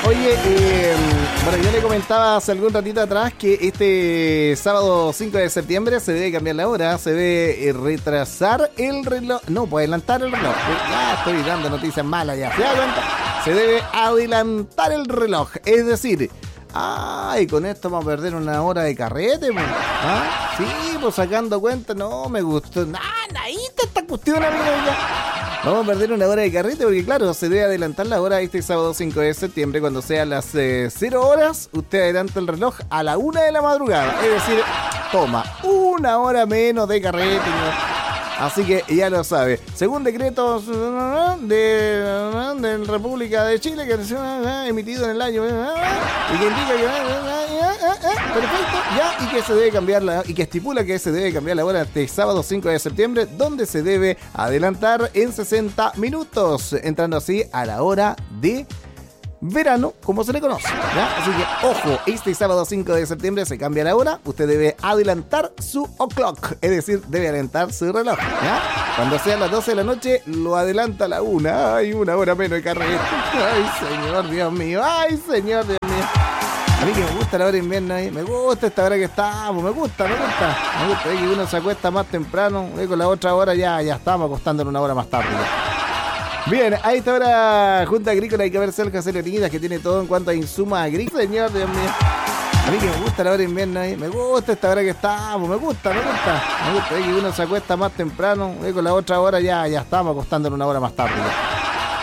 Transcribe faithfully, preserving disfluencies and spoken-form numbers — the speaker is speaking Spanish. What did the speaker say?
Oye, eh, bueno, yo le comentaba hace algún ratito atrás que este sábado cinco de septiembre se debe cambiar la hora, se debe eh, retrasar el reloj, no, pues adelantar el reloj. Ya estoy dando noticias malas ya, ¿se da cuenta? Se debe adelantar el reloj, es decir, ay, con esto vamos a perder una hora de carrete, pues. ¿Ah? Sí, pues sacando cuenta, no me gustó nada, nadita esta cuestión, amigo, ya. Vamos a perder una hora de carrete porque, claro, se debe adelantar la hora este sábado cinco de septiembre. Cuando sea las eh, cero horas, usted adelanta el reloj a la una de la madrugada. Es decir, toma una hora menos de carrete, ¿no? Así que ya lo sabe. Según decretos de, de la República de Chile, que ha emitido en el año, y que indica que perfecto, ya, y que se debe cambiar la, y que estipula que se debe cambiar la hora este sábado cinco de septiembre, donde se debe adelantar en sesenta minutos, entrando así a la hora de verano, como se le conoce, ¿ya? Así que, ojo, este sábado cinco de septiembre se cambia la hora, usted debe adelantar su o'clock, es decir, debe adelantar su reloj, ¿ya? Cuando sean las doce de la noche, lo adelanta a la una, ay, una hora menos de carrete, ay, señor, Dios mío, ay, señor, Dios mío. A mí que me gusta la hora de invierno, ¿eh? Me gusta esta hora que estamos, me gusta, me gusta, me gusta, ¿eh? Que uno se acuesta más temprano, ¿eh? Con la otra hora ya, ya estamos acostándonos una hora más tarde, ¿ya? Bien, a esta hora, Junta Agrícola y Comercial Casero Unidas, que tiene todo en cuanto a insumos agrícolas. Señor, Dios mío. A mí que me gusta la hora de invierno, ¿eh? Me gusta esta hora que estamos, me gusta, me gusta. Me gusta, ¿eh? Que uno se acuesta más temprano, ¿eh? Con la otra hora ya, ya estamos acostándonos una hora más tarde, ¿ya?